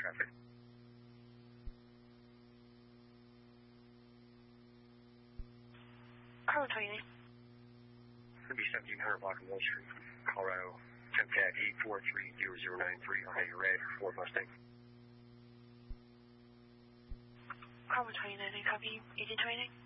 traffic. Carlo 29. It'll be 1700 block of Mill Street, Colorado, Temcat 8430093. I'll have you ready for Ford Mustang. Carlo 29, I copy. 1829.